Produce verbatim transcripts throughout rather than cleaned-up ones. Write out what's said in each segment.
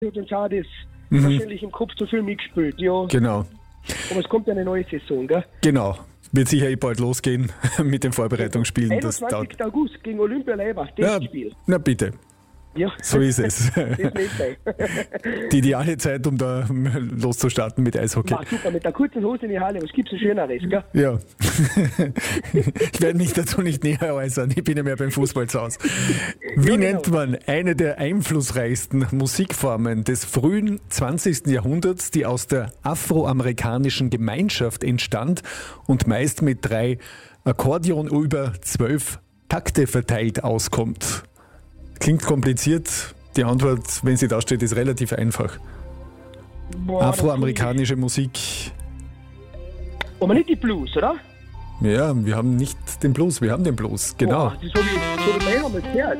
hat uns auch das Mhm. wahrscheinlich im Kopf zu viel mitgespielt. Ja, Genau, aber es kommt ja eine neue Saison, gell? genau. Wird sicher eh bald losgehen mit den Vorbereitungsspielen. Das dauert. einundzwanzigsten August gegen Olympia Leibach, Ja, Testspiel. na bitte, Ja, so ist es. das nicht sein. Die ideale Zeit, um da loszustarten mit Eishockey. Ah, super, mit der kurzen Hose in die Halle, was gibt's ein Schöneres, gell? Ja. Ich werde mich dazu nicht näher äußern. Ich bin ja mehr beim Fußball zu Hause. Wie Ja, genau. nennt man eine der einflussreichsten Musikformen des frühen zwanzigsten Jahrhunderts, die aus der afroamerikanischen Gemeinschaft entstand und meist mit drei Akkordeon über zwölf Takte verteilt auskommt? Klingt kompliziert. Die Antwort, wenn sie da steht, ist relativ einfach. Boah, Afroamerikanische Musik. aber nicht die Blues, oder? Ja, wir haben nicht den Blues, wir haben den Blues, genau. Boah, das habe ich, so hab ich einmal gehört.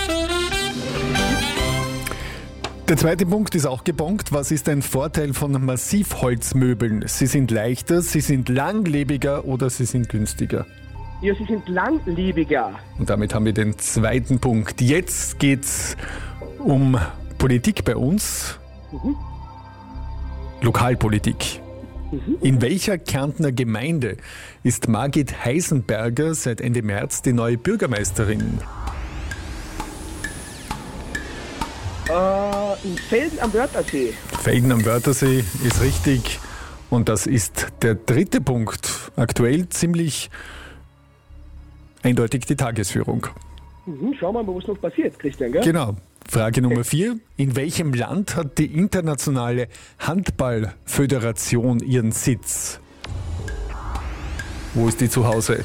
Der zweite Punkt ist auch gebongt. Was ist ein Vorteil von Massivholzmöbeln? Sie sind leichter, sie sind langlebiger oder sie sind günstiger. Ja, sie sind langlebiger. Und damit haben wir den zweiten Punkt. Jetzt geht's um Politik bei uns. Mhm. Lokalpolitik. In welcher Kärntner Gemeinde ist Margit Heisenberger seit Ende März die neue Bürgermeisterin? Äh, in Felden am Wörthersee. Felden am Wörthersee ist richtig. Und das ist der dritte Punkt. Aktuell ziemlich eindeutig die Tagesführung. Mhm, schauen wir mal, was noch passiert, Christian, gell? Genau. Frage Nummer vier. In welchem Land hat die internationale Handballföderation ihren Sitz? Wo ist die zu Hause?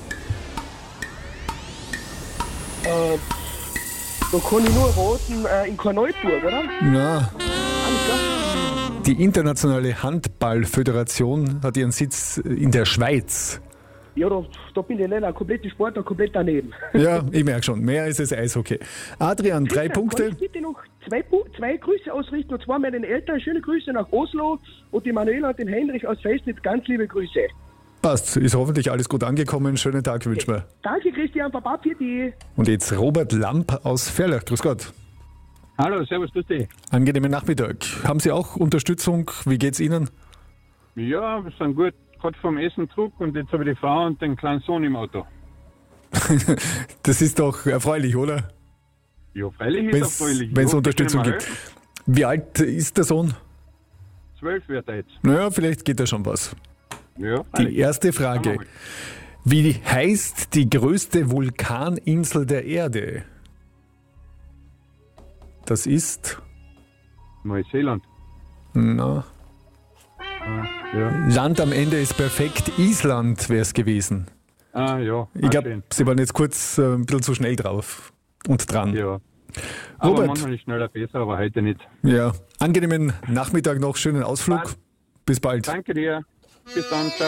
Äh, da kann ich nur raten, äh, in Korneuburg, oder? Na, Alles klar. die internationale Handballföderation hat ihren Sitz in der Schweiz. Ja, da, da bin ich leider komplett im Sport, da komplett daneben. Ja, ich merke schon. Mehr ist es Eishockey. Adrian, drei Christian, Punkte. Kann ich bitte noch zwei, Pu- zwei Grüße ausrichten, und zwar meinen Eltern schöne Grüße nach Oslo und die Manuela und den Heinrich aus Feisnitz ganz liebe Grüße. Passt. Ist hoffentlich alles gut angekommen. Schönen Tag wünschen wir. Danke Christian, Papa für die. Und jetzt Robert Lamp aus Ferlach. Grüß Gott. Hallo, servus, grüß dich. Angenehmen Nachmittag. Haben Sie auch Unterstützung? Wie geht's Ihnen? Ja, wir sind gut, gerade vom Essen zurück und jetzt habe ich die Frau und den kleinen Sohn im Auto. Das ist doch erfreulich, oder? Ja, freilich ist Wenn es erfreulich. es Ja, Unterstützung können wir gibt. helfen. Wie alt ist der Sohn? Zwölf wird er jetzt. Naja, vielleicht geht da schon was. Ja, Die freilich. erste Schauen Frage. wir mal. Wie heißt die größte Vulkaninsel der Erde? Das ist... Neuseeland. Na, Ah, ja. Land am Ende ist perfekt. Island wäre es gewesen. Ah, ja. Ich ah, glaube, schön. Sie waren jetzt kurz äh, ein bisschen zu schnell drauf und dran. Ja. Aber Robert. manchmal ist schneller besser, aber heute nicht. Ja, angenehmen Nachmittag noch, schönen Ausflug. Passt. Bis bald. Danke dir. Bis dann. Ciao.